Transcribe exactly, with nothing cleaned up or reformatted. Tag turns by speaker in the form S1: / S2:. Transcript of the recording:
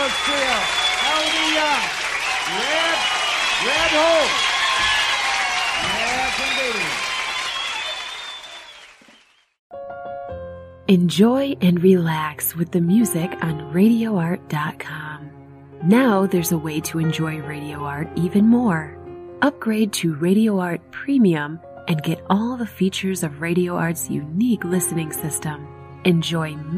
S1: Rose Trio, Melody Young, Red, Red Hope. Yes, indeed.
S2: Enjoy and relax with the music on radio art dot com. Now there's a way to enjoy Radio Art even more. Upgrade to Radio Art Premium and get all the features of Radio Art's unique listening system. Enjoy